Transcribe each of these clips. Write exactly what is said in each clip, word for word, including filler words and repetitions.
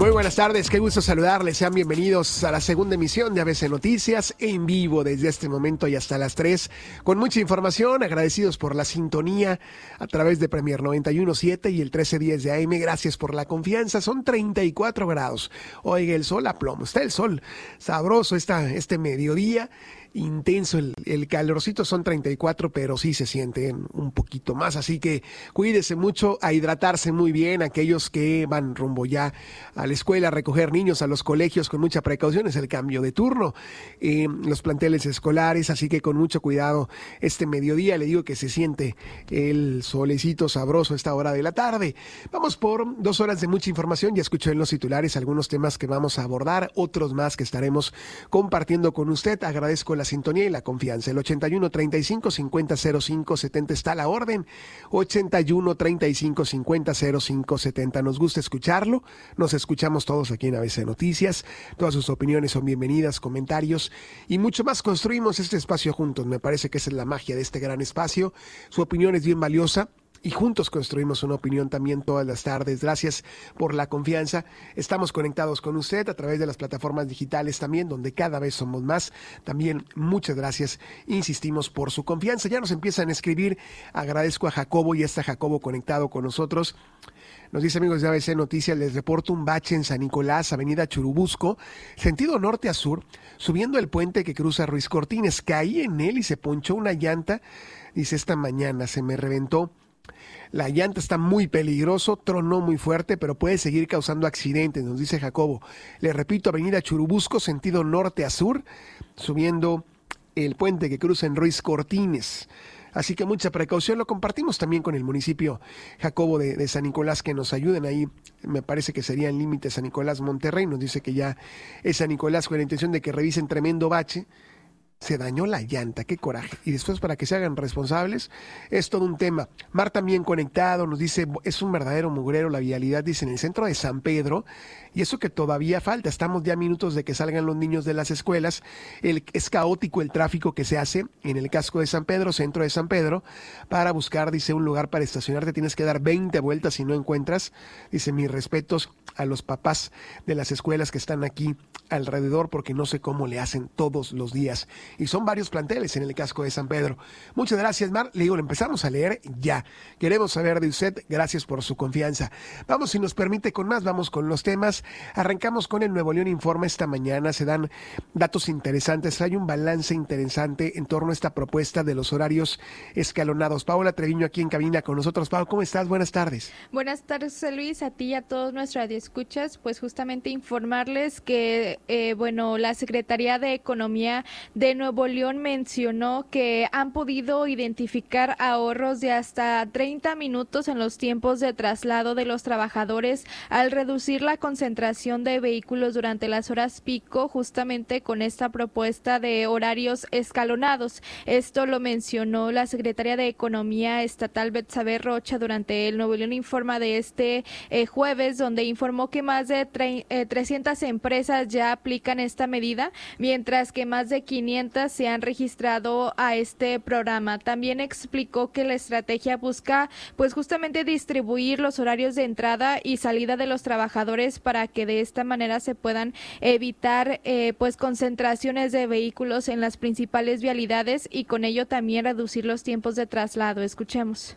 Muy buenas tardes, qué gusto saludarles. Sean bienvenidos a la segunda emisión de A B C Noticias, en vivo desde este momento y hasta las tres, con mucha información. Agradecidos por la sintonía a través de Premier noventa y uno punto siete y el trece diez de A M. Gracias por la confianza. Son treinta y cuatro grados. Oiga, el sol a plomo. Está el sol sabroso esta, este mediodía. Intenso el, el calorcito, son treinta y cuatro, pero sí se sienten un poquito más, así que cuídese mucho, a hidratarse muy bien, aquellos que van rumbo ya a la escuela, a recoger niños a los colegios, con mucha precaución, es el cambio de turno, eh, los planteles escolares, así que con mucho cuidado este mediodía. Le digo que se siente el solecito sabroso a esta hora de la tarde. Vamos por dos horas de mucha información. Ya escuchó en los titulares algunos temas que vamos a abordar, otros más que estaremos compartiendo con usted. Agradezco la sintonía y la confianza. El ochenta y uno, treinta y cinco, cincuenta, cero cinco, setenta está a la orden. ochenta y uno, treinta y cinco, cincuenta, cero cinco, setenta. Nos gusta escucharlo. Nos escuchamos todos aquí en A B C Noticias. Todas sus opiniones son bienvenidas, comentarios y mucho más. Construimos este espacio juntos. Me parece que esa es la magia de este gran espacio. Su opinión es bien valiosa. Y juntos construimos una opinión también todas las tardes. Gracias por la confianza. Estamos conectados con usted a través de las plataformas digitales también, donde cada vez somos más. También muchas gracias, insistimos, por su confianza. Ya nos empiezan a escribir. Agradezco a Jacobo, y está Jacobo conectado con nosotros. Nos dice, amigos de A B C Noticias, les reporto un bache en San Nicolás, avenida Churubusco, sentido norte a sur, subiendo el puente que cruza Ruiz Cortines. Caí en él y se ponchó una llanta. Dice, esta mañana se me reventó. La llanta está muy peligroso, tronó muy fuerte, pero puede seguir causando accidentes, nos dice Jacobo. Le repito, avenida Churubusco, sentido norte a sur, subiendo el puente que cruza en Ruiz Cortines. Así que mucha precaución. Lo compartimos también con el municipio, Jacobo, de, de San Nicolás, que nos ayuden ahí. Me parece que sería el límite San Nicolás Monterrey. Nos dice que ya es San Nicolás, con la intención de que revisen tremendo bache. Se dañó la llanta, qué coraje. Y después, para que se hagan responsables, es todo un tema. Mar también conectado, nos dice, es un verdadero mugrero la vialidad, dice, en el centro de San Pedro, y eso que todavía falta, estamos ya a minutos de que salgan los niños de las escuelas. El, es caótico el tráfico que se hace en el casco de San Pedro, centro de San Pedro, para buscar, dice, un lugar para estacionarte, tienes que dar veinte vueltas si no encuentras. Dice, mis respetos a los papás de las escuelas que están aquí alrededor, porque no sé cómo le hacen todos los días. Y son varios planteles en el casco de San Pedro. Muchas gracias, Mar. Le digo, le empezamos a leer ya. Queremos saber de usted. Gracias por su confianza. Vamos, si nos permite, con más. Vamos con los temas. Arrancamos con el Nuevo León Informa. Esta mañana se dan datos interesantes. Hay un balance interesante en torno a esta propuesta de los horarios escalonados. Paola Treviño aquí en cabina con nosotros. Pau, ¿cómo estás? Buenas tardes. Buenas tardes, José Luis, a ti y a todos nuestros radioescuchas. Pues justamente informarles que, eh, bueno, la Secretaría de Economía de Nuevo León mencionó que han podido identificar ahorros de hasta treinta minutos en los tiempos de traslado de los trabajadores al reducir la concentración de vehículos durante las horas pico, justamente con esta propuesta de horarios escalonados. Esto lo mencionó la secretaria de Economía Estatal, Betsabe Rocha, durante el Nuevo León Informa de este eh, jueves, donde informó que más de tre- eh, trescientas empresas ya aplican esta medida, mientras que más de quinientas se han registrado a este programa. También explicó que la estrategia busca pues justamente distribuir los horarios de entrada y salida de los trabajadores para que de esta manera se puedan evitar eh, pues concentraciones de vehículos en las principales vialidades y con ello también reducir los tiempos de traslado. Escuchemos.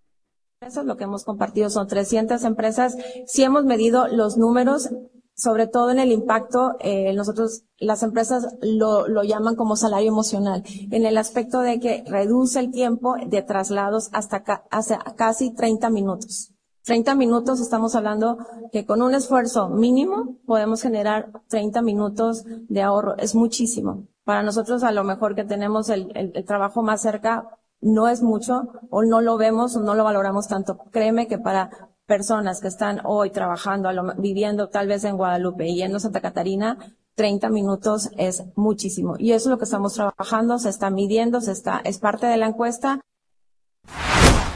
Eso es lo que hemos compartido, son trescientas empresas. Sí hemos medido los números, sobre todo en el impacto, eh, nosotros, las empresas lo, lo llaman como salario emocional, en el aspecto de que reduce el tiempo de traslados hasta, ca, hasta casi treinta minutos. treinta minutos, estamos hablando que con un esfuerzo mínimo podemos generar treinta minutos de ahorro. Es muchísimo. Para nosotros, a lo mejor que tenemos el, el, el trabajo más cerca, no es mucho, o no lo vemos, o no lo valoramos tanto. Créeme que para personas que están hoy trabajando, viviendo tal vez en Guadalupe y yendo a Santa Catarina, treinta minutos es muchísimo. Y eso es lo que estamos trabajando, se está midiendo, se está, es parte de la encuesta.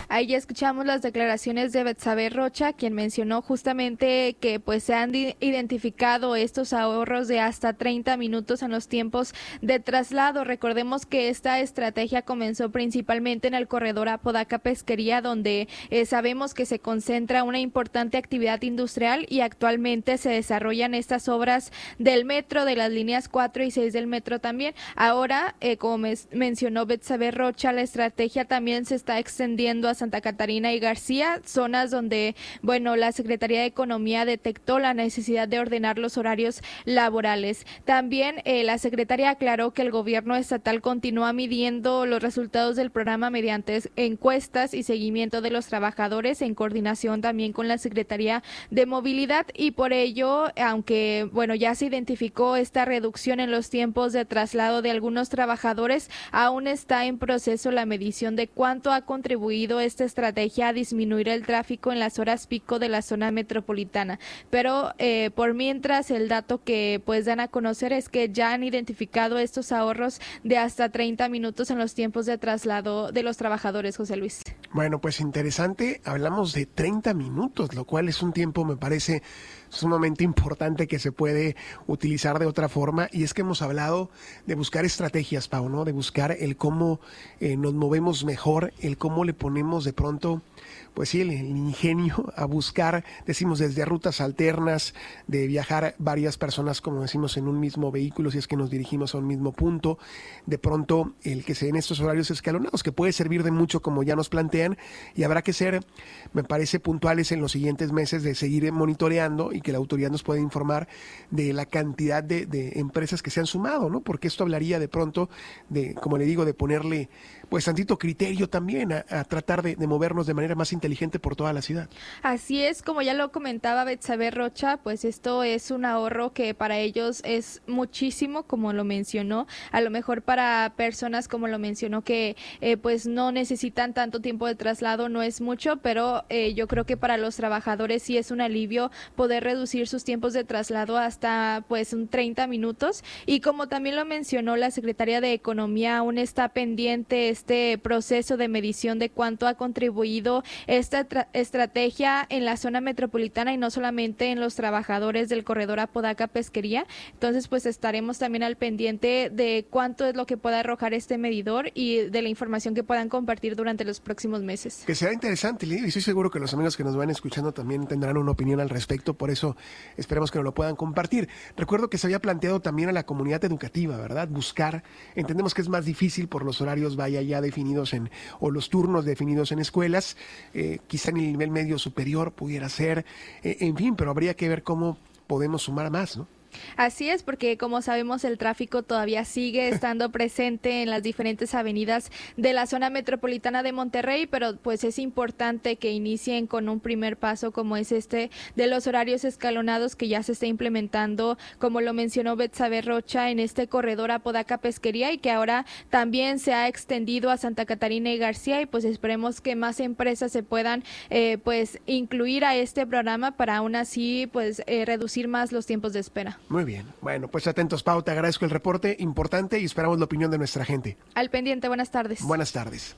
Ahí ya escuchamos las declaraciones de Betsabe Rocha, quien mencionó justamente que pues se han identificado estos ahorros de hasta treinta minutos en los tiempos de traslado. Recordemos que esta estrategia comenzó principalmente en el corredor Apodaca-Pesquería, donde eh, sabemos que se concentra una importante actividad industrial y actualmente se desarrollan estas obras del metro, de las líneas cuatro y seis del metro también. Ahora, eh, como me mencionó Betsabe Rocha, la estrategia también se está extendiendo a Santa Catarina y García, zonas donde, bueno, la Secretaría de Economía detectó la necesidad de ordenar los horarios laborales. También eh, la secretaria aclaró que el gobierno estatal continúa midiendo los resultados del programa mediante encuestas y seguimiento de los trabajadores en coordinación también con la Secretaría de Movilidad, y por ello, aunque bueno ya se identificó esta reducción en los tiempos de traslado de algunos trabajadores, aún está en proceso la medición de cuánto ha contribuido esta estrategia a disminuir el tráfico en las horas pico de la zona metropolitana. Pero eh, por mientras, el dato que pues dan a conocer es que ya han identificado estos ahorros de hasta treinta minutos en los tiempos de traslado de los trabajadores, José Luis. Bueno, pues interesante, hablamos de treinta minutos, lo cual es un tiempo, me parece, sumamente importante que se puede utilizar de otra forma, y es que hemos hablado de buscar estrategias, Pau, ¿no? De buscar el cómo eh, nos movemos mejor, el cómo le ponemos de pronto, pues sí, el, el ingenio a buscar, decimos, desde rutas alternas, de viajar varias personas, como decimos, en un mismo vehículo, si es que nos dirigimos a un mismo punto, de pronto el que se den estos horarios escalonados, que puede servir de mucho, como ya nos plantean, y habrá que ser, me parece, puntuales en los siguientes meses de seguir monitoreando y que la autoridad nos pueda informar de la cantidad de, de empresas que se han sumado, ¿no? Porque esto hablaría de pronto de, como le digo, de ponerle pues tantito criterio también a, a tratar de, de movernos de manera más inteligente por toda la ciudad. Así es, como ya lo comentaba Betsabe Rocha, pues esto es un ahorro que para ellos es muchísimo, como lo mencionó, a lo mejor para personas, como lo mencionó, que eh, pues no necesitan tanto tiempo de traslado, no es mucho, pero eh, yo creo que para los trabajadores sí es un alivio poder reducir sus tiempos de traslado hasta pues un treinta minutos, y como también lo mencionó la Secretaría de Economía, aún está pendiente este proceso de medición de cuánto ha contribuido esta tra- estrategia en la zona metropolitana y no solamente en los trabajadores del corredor Apodaca-Pesquería. Entonces pues estaremos también al pendiente de cuánto es lo que pueda arrojar este medidor y de la información que puedan compartir durante los próximos meses. Que será interesante, Lidia, y estoy seguro que los amigos que nos van escuchando también tendrán una opinión al respecto, por eso esperemos que nos lo puedan compartir. Recuerdo que se había planteado también a la comunidad educativa, ¿verdad? Buscar, entendemos que es más difícil por los horarios vaya ya definidos en, o los turnos definidos en escuelas, eh, quizá en el nivel medio superior pudiera ser, eh, en fin, pero habría que ver cómo podemos sumar más, ¿no? Así es, porque como sabemos el tráfico todavía sigue estando presente en las diferentes avenidas de la zona metropolitana de Monterrey, pero pues es importante que inicien con un primer paso como es este de los horarios escalonados que ya se está implementando, como lo mencionó Betsabe Rocha, en este corredor Apodaca-Pesquería, y que ahora también se ha extendido a Santa Catarina y García, y pues esperemos que más empresas se puedan eh, pues incluir a este programa para aún así pues eh, reducir más los tiempos de espera. Muy bien. Bueno, pues atentos, Pau, te agradezco el reporte importante y esperamos la opinión de nuestra gente. Al pendiente, buenas tardes. Buenas tardes.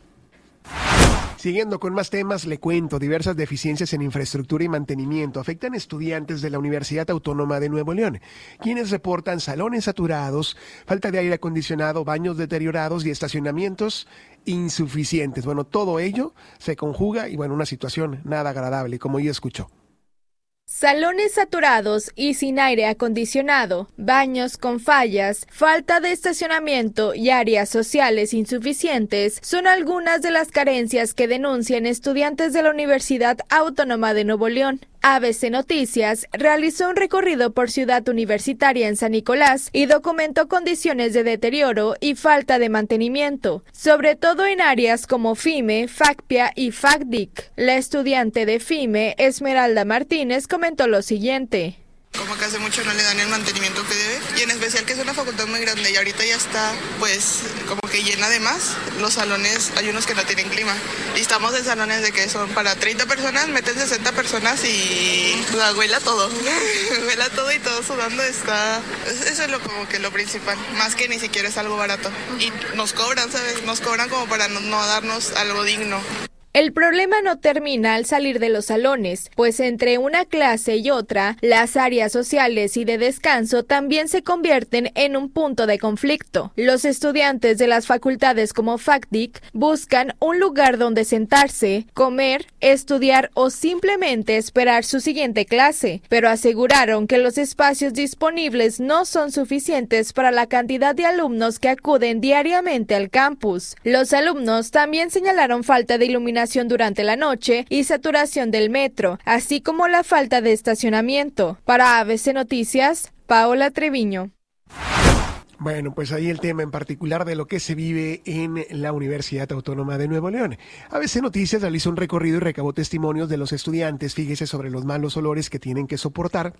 Siguiendo con más temas, le cuento, diversas deficiencias en infraestructura y mantenimiento afectan estudiantes de la Universidad Autónoma de Nuevo León, quienes reportan salones saturados, falta de aire acondicionado, baños deteriorados y estacionamientos insuficientes. Bueno, todo ello se conjuga y bueno, una situación nada agradable, como ya escuchó. Salones saturados y sin aire acondicionado, baños con fallas, falta de estacionamiento y áreas sociales insuficientes son algunas de las carencias que denuncian estudiantes de la Universidad Autónoma de Nuevo León. A B C Noticias realizó un recorrido por Ciudad Universitaria en San Nicolás y documentó condiciones de deterioro y falta de mantenimiento, sobre todo en áreas como FIME, FACPIA y FACDIC. La estudiante de FIME, Esmeralda Martínez, comentó lo siguiente. Como que hace mucho no le dan el mantenimiento que debe, y en especial que es una facultad muy grande y ahorita ya está pues como que llena de más. Los salones, hay unos que no tienen clima y estamos en salones de que son para treinta personas, meten sesenta personas y pues, huela todo, huela todo y todo sudando, está, eso es lo como que lo principal, más que ni siquiera es algo barato y nos cobran, ¿sabes? Nos cobran como para no, no darnos algo digno. El problema no termina al salir de los salones, pues entre una clase y otra, las áreas sociales y de descanso también se convierten en un punto de conflicto. Los estudiantes de las facultades como FACTIC buscan un lugar donde sentarse, comer, estudiar o simplemente esperar su siguiente clase, pero aseguraron que los espacios disponibles no son suficientes para la cantidad de alumnos que acuden diariamente al campus. Los alumnos también señalaron falta de iluminación durante la noche y saturación del metro, así como la falta de estacionamiento. Para A B C Noticias, Paola Treviño. Bueno, pues ahí el tema en particular de lo que se vive en la Universidad Autónoma de Nuevo León. A B C Noticias realizó un recorrido y recabó testimonios de los estudiantes, fíjese, sobre los malos olores que tienen que soportar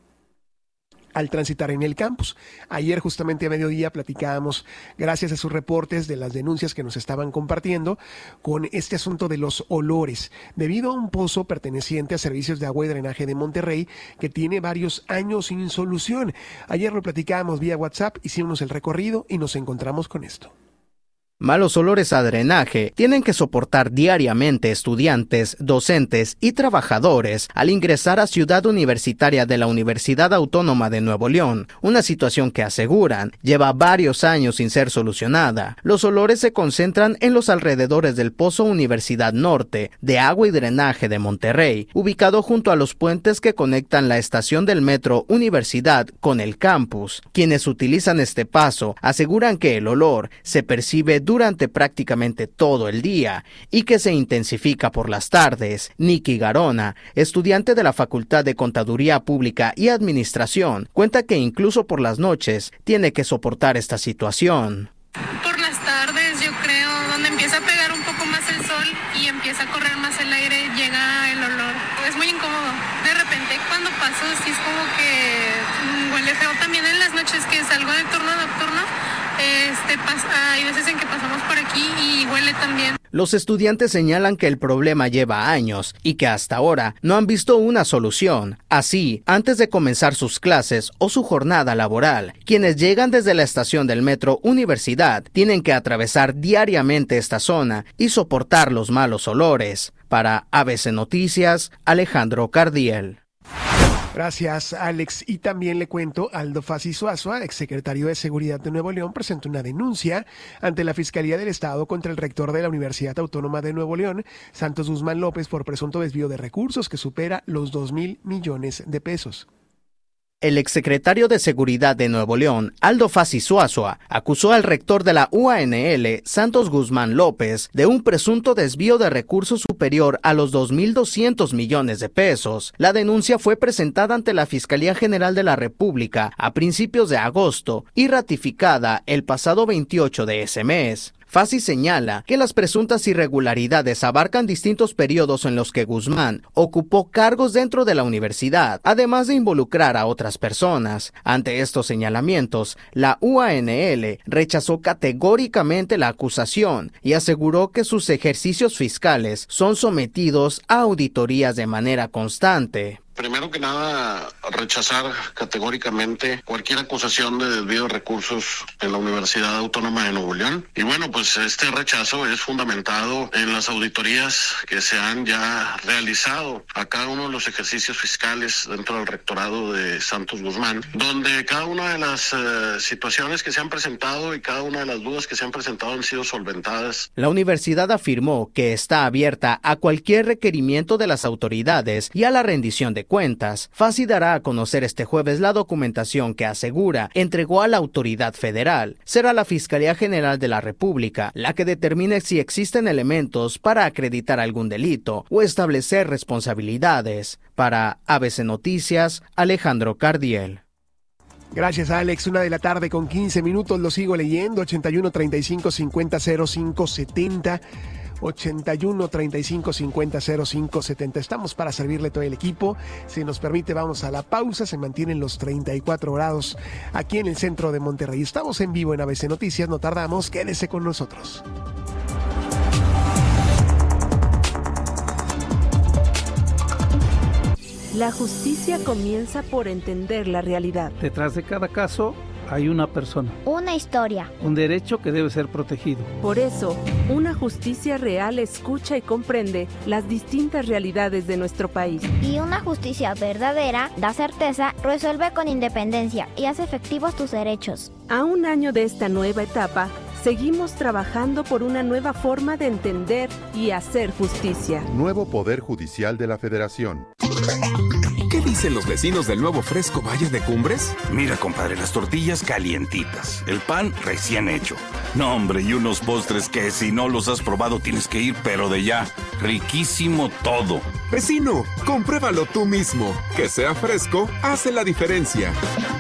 al transitar en el campus. Ayer justamente a mediodía platicábamos, gracias a sus reportes de las denuncias que nos estaban compartiendo, con este asunto de los olores, debido a un pozo perteneciente a Servicios de Agua y Drenaje de Monterrey que tiene varios años sin solución. Ayer lo platicábamos vía WhatsApp, hicimos el recorrido y nos encontramos con esto. Malos olores a drenaje tienen que soportar diariamente estudiantes, docentes y trabajadores al ingresar a Ciudad Universitaria de la Universidad Autónoma de Nuevo León, una situación que aseguran lleva varios años sin ser solucionada. Los olores se concentran en los alrededores del Pozo Universidad Norte de Agua y Drenaje de Monterrey, ubicado junto a los puentes que conectan la estación del metro Universidad con el campus. Quienes utilizan este paso aseguran que el olor se percibe durante prácticamente todo el día y que se intensifica por las tardes. Nicky Garona, estudiante de la Facultad de Contaduría Pública y Administración, cuenta que incluso por las noches tiene que soportar esta situación. Por las tardes, yo creo, donde empieza a pegar un poco más el sol y empieza a correr más el aire, llega el olor. Es muy incómodo. De repente, cuando paso, sí es como que huele feo. También en las noches que salgo de turno nocturno, Este, pasa, hay veces en que pasamos por aquí y huele también. Los estudiantes señalan que el problema lleva años y que hasta ahora no han visto una solución. Así, antes de comenzar sus clases o su jornada laboral, quienes llegan desde la estación del metro Universidad tienen que atravesar diariamente esta zona y soportar los malos olores. Para A B C Noticias, Alejandro Cardiel. Gracias, Alex. Y también le cuento, Aldo Fassi Zuazua, exsecretario de Seguridad de Nuevo León, presentó una denuncia ante la Fiscalía del Estado contra el rector de la Universidad Autónoma de Nuevo León, Santos Guzmán López, por presunto desvío de recursos que supera los dos mil millones de pesos. El exsecretario de Seguridad de Nuevo León, Aldo Fassi Zuazua, acusó al rector de la U A N L, Santos Guzmán López, de un presunto desvío de recursos superior a los dos mil doscientos millones de pesos. La denuncia fue presentada ante la Fiscalía General de la República a principios de agosto y ratificada el pasado veintiocho de ese mes. Fassi señala que las presuntas irregularidades abarcan distintos periodos en los que Guzmán ocupó cargos dentro de la universidad, además de involucrar a otras personas. Ante estos señalamientos, la U A N L rechazó categóricamente la acusación y aseguró que sus ejercicios fiscales son sometidos a auditorías de manera constante. Primero que nada, rechazar categóricamente cualquier acusación de desvío de recursos en la Universidad Autónoma de Nuevo León. Y bueno, pues este rechazo es fundamentado en las auditorías que se han ya realizado a cada uno de los ejercicios fiscales dentro del rectorado de Santos Guzmán, donde cada una de las uh, situaciones que se han presentado y cada una de las dudas que se han presentado han sido solventadas. La universidad afirmó que está abierta a cualquier requerimiento de las autoridades y a la rendición de cuentas. Fassi dará a conocer este jueves la documentación que asegura entregó a la autoridad federal. Será la Fiscalía General de la República la que determine si existen elementos para acreditar algún delito o establecer responsabilidades. Para A B C Noticias, Alejandro Cardiel. Gracias, Alex. Una de la tarde con quince minutos. Lo sigo leyendo. ochenta y uno, treinta y cinco, cincuenta, cero cinco, setenta. ochenta y uno, treinta y cinco, cincuenta, cero cinco, setenta. Estamos para servirle todo el equipo. Si nos permite, vamos a la pausa. Se mantienen los treinta y cuatro grados aquí en el centro de Monterrey. Estamos en vivo en A B C Noticias. No tardamos. Quédese con nosotros. La justicia comienza por entender la realidad. Detrás de cada caso hay una persona. Una historia. Un derecho que debe ser protegido. Por eso, una justicia real escucha y comprende las distintas realidades de nuestro país. Y una justicia verdadera da certeza, resuelve con independencia y hace efectivos tus derechos. A un año de esta nueva etapa, seguimos trabajando por una nueva forma de entender y hacer justicia. Nuevo Poder Judicial de la Federación. ¿Qué dicen los vecinos del nuevo Fresco Valle de Cumbres? Mira, compadre, las tortillas calientitas, el pan recién hecho. No, hombre, y unos postres que si no los has probado tienes que ir, pero de ya. Riquísimo todo. Vecino, compruébalo tú mismo. Que sea fresco hace la diferencia.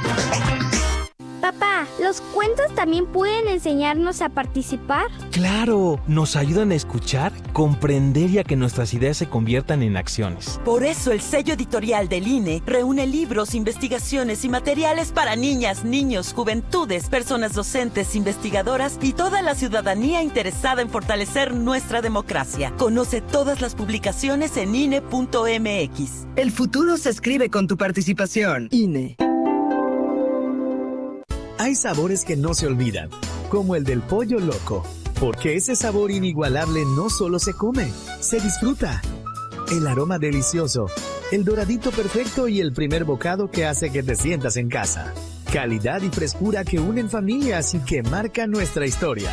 Papá, ¿los cuentos también pueden enseñarnos a participar? ¡Claro! Nos ayudan a escuchar, comprender y a que nuestras ideas se conviertan en acciones. Por eso el sello editorial del I N E reúne libros, investigaciones y materiales para niñas, niños, juventudes, personas docentes, investigadoras y toda la ciudadanía interesada en fortalecer nuestra democracia. Conoce todas las publicaciones en I N E punto M X. El futuro se escribe con tu participación. I N E. Hay sabores que no se olvidan, como el del pollo loco, porque ese sabor inigualable no solo se come, se disfruta. El aroma delicioso, el doradito perfecto y el primer bocado que hace que te sientas en casa. Calidad y frescura que unen familias y que marcan nuestra historia.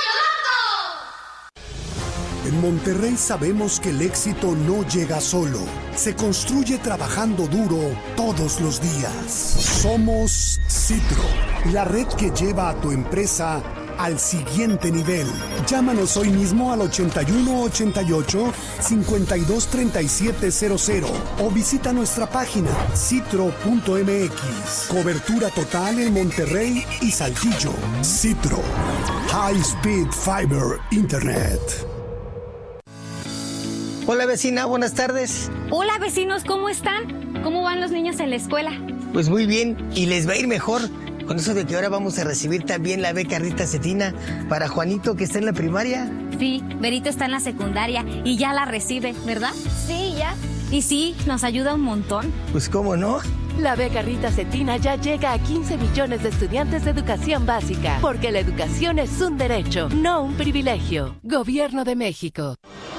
En Monterrey sabemos que el éxito no llega solo, se construye trabajando duro todos los días. Somos Citro, la red que lleva a tu empresa al siguiente nivel. Llámanos hoy mismo al ochenta y uno ochenta y ocho, cincuenta y dos treinta y siete cero cero o visita nuestra página citro punto m x. Cobertura total en Monterrey y Saltillo. Citro, High Speed Fiber Internet. Hola vecina, buenas tardes. Hola vecinos, ¿cómo están? ¿Cómo van los niños en la escuela? Pues muy bien, y les va a ir mejor con eso de que ahora vamos a recibir también la beca Rita Cetina para Juanito, que está en la primaria. Sí, Berito está en la secundaria y ya la recibe, ¿verdad? Sí, ya. Y sí, nos ayuda un montón. Pues cómo no. La beca Rita Cetina ya llega a quince millones de estudiantes de educación básica, porque la educación es un derecho, no un privilegio. Gobierno de México.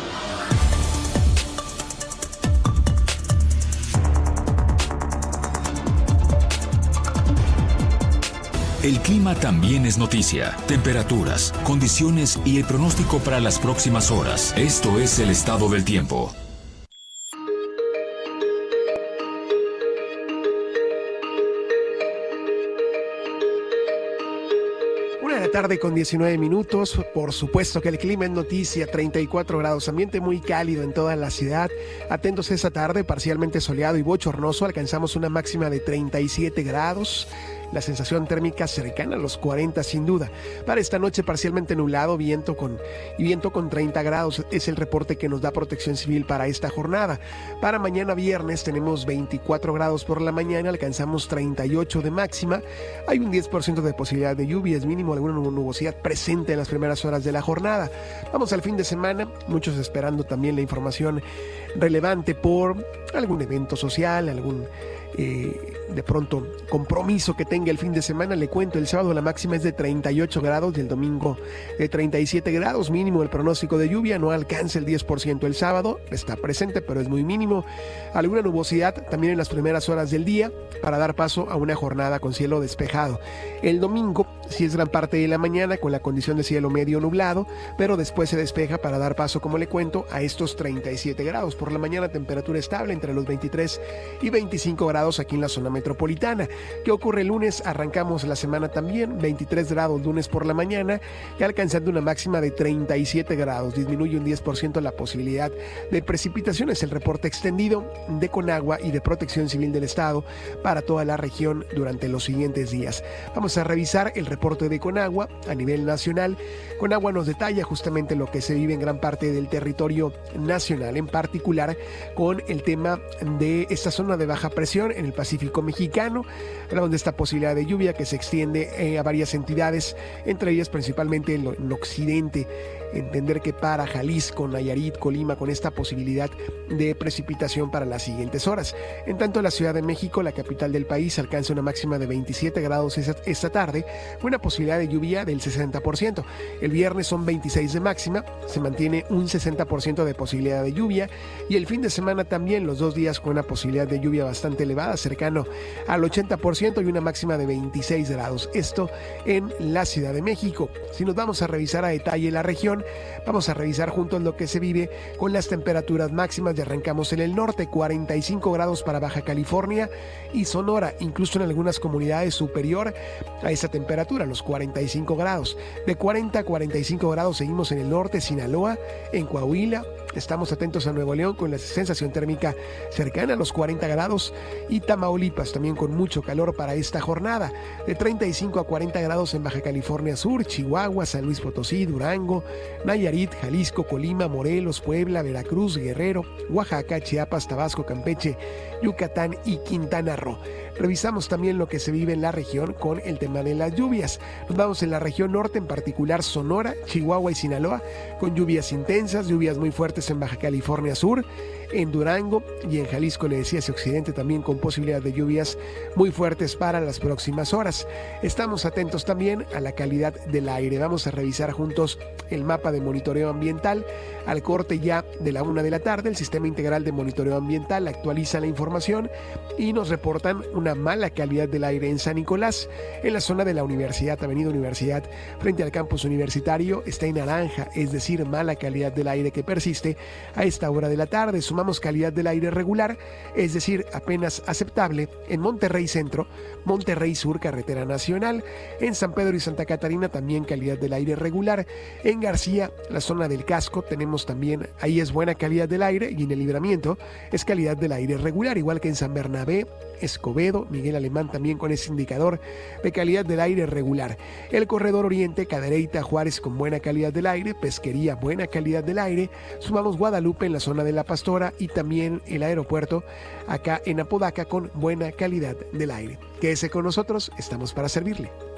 El clima también es noticia. Temperaturas, condiciones y el pronóstico para las próximas horas. Esto es el estado del tiempo. Una de la tarde con diecinueve minutos. Por supuesto que el clima es noticia. treinta y cuatro grados, ambiente muy cálido en toda la ciudad. Atentos esta tarde, parcialmente soleado y bochornoso. Alcanzamos una máxima de treinta y siete grados. La sensación térmica cercana a los cuarenta sin duda. Para esta noche parcialmente nublado, viento con, y viento con treinta grados es el reporte que nos da Protección Civil para esta jornada. Para mañana viernes tenemos veinticuatro grados por la mañana, alcanzamos treinta y ocho de máxima. Hay un diez por ciento de posibilidad de lluvia, es mínimo alguna nubosidad presente en las primeras horas de la jornada. Vamos al fin de semana, muchos esperando también la información relevante por algún evento social, algún eh, de pronto compromiso que tenga el fin de semana. Le cuento, el sábado la máxima es de treinta y ocho grados y el domingo de treinta y siete grados, mínimo el pronóstico de lluvia, no alcanza el diez por ciento el sábado, está presente pero es muy mínimo. Alguna nubosidad también en las primeras horas del día para dar paso a una jornada con cielo despejado. El domingo sí es gran parte de la mañana con la condición de cielo medio nublado, pero después se despeja para dar paso, como le cuento, a estos treinta y siete grados. Por la mañana temperatura estable entre los veintitrés y veinticinco grados aquí en la zona metropolitana. ¿Qué ocurre el lunes? Arrancamos la semana también, veintitrés grados lunes por la mañana y alcanzando una máxima de treinta y siete grados. Disminuye un diez por ciento la posibilidad de precipitaciones. El reporte extendido de Conagua y de Protección Civil del Estado para toda la región durante los siguientes días. Vamos a revisar el reporte de Conagua a nivel nacional. Conagua nos detalla justamente lo que se vive en gran parte del territorio nacional, en particular con el tema de esta zona de baja presión en el Pacífico mexicano, donde esta posibilidad de lluvia que se extiende eh, a varias entidades, entre ellas principalmente en, lo, en occidente entender que para Jalisco, Nayarit, Colima, con esta posibilidad de precipitación para las siguientes horas. En tanto, la Ciudad de México, la capital del país, alcanza una máxima de veintisiete grados esta tarde, una posibilidad de lluvia del sesenta por ciento. El viernes son veintiséis de máxima, se mantiene un sesenta por ciento de posibilidad de lluvia, y el fin de semana también, los dos días con una posibilidad de lluvia bastante elevada, cercano al ochenta por ciento y una máxima de veintiséis grados. Esto en la Ciudad de México. Si nos vamos a revisar a detalle la región, vamos a revisar juntos lo que se vive con las temperaturas máximas. Ya arrancamos en el norte, cuarenta y cinco grados para Baja California y Sonora, incluso en algunas comunidades superior a esa temperatura, los cuarenta y cinco grados. De cuarenta a cuarenta y cinco grados seguimos en el norte, Sinaloa, en Coahuila. Estamos atentos a Nuevo León con la sensación térmica cercana a los cuarenta grados, y Tamaulipas también con mucho calor para esta jornada, de treinta y cinco a cuarenta grados en Baja California Sur, Chihuahua, San Luis Potosí, Durango, Nayarit, Jalisco, Colima, Morelos, Puebla, Veracruz, Guerrero, Oaxaca, Chiapas, Tabasco, Campeche, Yucatán y Quintana Roo. Revisamos también lo que se vive en la región con el tema de las lluvias. Nos vamos en la región norte, en particular Sonora, Chihuahua y Sinaloa, con lluvias intensas, lluvias muy fuertes en Baja California Sur, en Durango y en Jalisco, le decía, ese occidente también con posibilidad de lluvias muy fuertes para las próximas horas. Estamos atentos también a la calidad del aire. Vamos a revisar juntos el mapa de monitoreo ambiental. Al corte ya de la una de la tarde, el Sistema Integral de Monitoreo Ambiental actualiza la información y nos reportan una mala calidad del aire en San Nicolás, en la zona de la Universidad, Avenida Universidad, frente al campus universitario, está en naranja, es decir, mala calidad del aire que persiste a esta hora de la tarde. Sumamos calidad del aire regular, es decir, apenas aceptable, en Monterrey Centro, Monterrey Sur, Carretera Nacional, en San Pedro y Santa Catarina también calidad del aire regular, en García, la zona del Casco, tenemos también, ahí es buena calidad del aire, y en el Libramiento es calidad del aire regular, igual que en San Bernabé, Escobedo, Miguel Alemán también con ese indicador de calidad del aire regular. El Corredor Oriente, Cadereyta, Juárez con buena calidad del aire, Pesquería, buena calidad del aire, sumamos Guadalupe en la zona de La Pastora y también el aeropuerto acá en Apodaca con buena calidad del aire. Quédese con nosotros, estamos para servirle.